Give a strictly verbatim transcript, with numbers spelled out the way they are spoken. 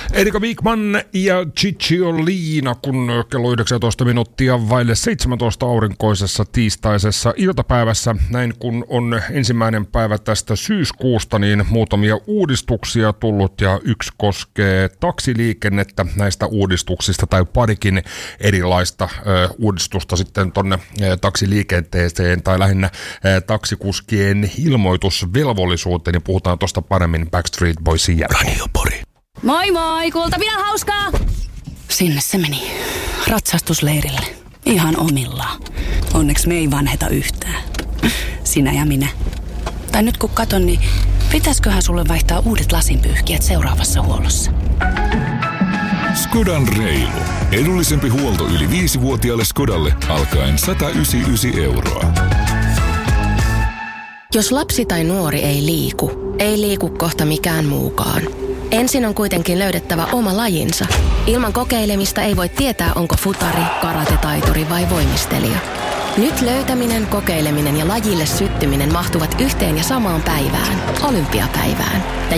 Erika Wikman ja Cicciolina, kun kello yhdeksäntoista minuuttia vaille seitsemäntoista aurinkoisessa tiistaisessa iltapäivässä. Näin kun on ensimmäinen päivä tästä syyskuusta, niin muutamia uudistuksia tullut ja yksi koskee taksiliikennettä. Näistä uudistuksista tai parikin erilaista ö, uudistusta sitten tonne ö, taksiliikenteeseen tai lähinnä ö, taksikuskien ilmoitusvelvollisuuteen, niin puhutaan tosta paremmin Backstreet Boysin jälkeen. Radio Pori. Moi moi, kultapina hauskaa! Sinne se meni. Ratsastusleirille. Ihan omillaan. Onneksi me ei vanheta yhtään. Sinä ja minä. Tai nyt kun katon, niin pitäisköhän sulle vaihtaa uudet lasinpyyhkijät seuraavassa huollossa? Skodan reilu. Edullisempi huolto yli viisivuotiaalle Skodalle alkaen sata yhdeksänkymmentäyhdeksän euroa. Jos lapsi tai nuori ei liiku, ei liiku kohta mikään muukaan. Ensin on kuitenkin löydettävä oma lajinsa. Ilman kokeilemista ei voi tietää, onko futari, karatetaituri vai voimistelija. Nyt löytäminen, kokeileminen ja lajille syttyminen mahtuvat yhteen ja samaan päivään, olympiapäivään. Ja